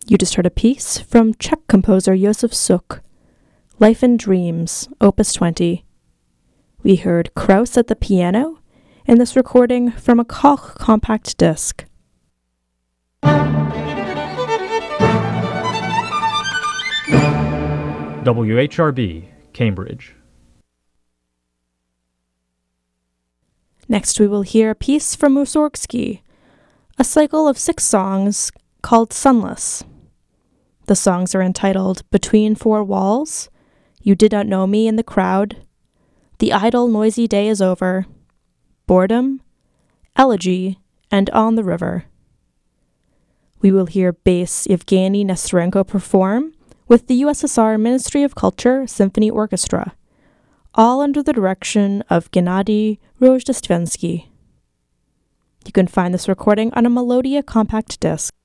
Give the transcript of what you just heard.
You just heard a piece from Czech composer Josef Suk, Life in Dreams, Opus 20. We heard Kraus at the piano in this recording from a Koch compact disc. WHRB, Cambridge. Next we will hear a piece from Mussorgsky, a cycle of 6 songs called Sunless. The songs are entitled Between Four Walls, You Did Not Know Me in the Crowd, The Idle Noisy Day is Over, Boredom, Elegy, and On the River. We will hear bass Evgeny Nesterenko perform with the USSR Ministry of Culture Symphony Orchestra, all under the direction of Gennady Rojdestvensky. You can find this recording on a Melodia compact disc.